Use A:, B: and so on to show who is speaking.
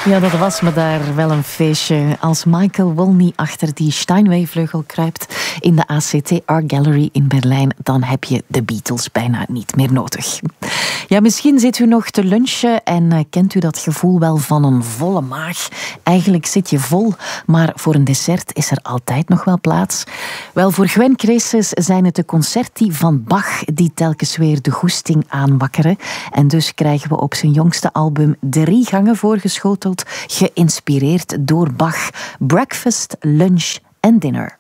A: Ja, dat was me daar wel een feestje. Als Michael Wolny achter die Steinway-vleugel kruipt in de ACT Art Gallery in Berlijn, dan heb je de Beatles bijna niet meer nodig. Ja, misschien zit u nog te lunchen en kent u dat gevoel wel van een volle maag. Eigenlijk zit je vol, maar voor een dessert is er altijd nog wel plaats. Wel, voor Gwen Creces zijn het de concerti van Bach die telkens weer de goesting aanwakkeren. En dus krijgen we op zijn jongste album 3 gangen voorgeschoteld, geïnspireerd door Bach. Breakfast, lunch en dinner.